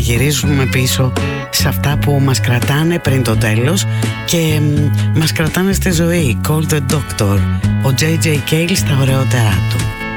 γυρίζουμε πίσω σε αυτά που μας κρατάνε πριν το τέλος και μας κρατάνε στη ζωή. Call the Doctor, ο J.J. Cale στα ωραιότερά του.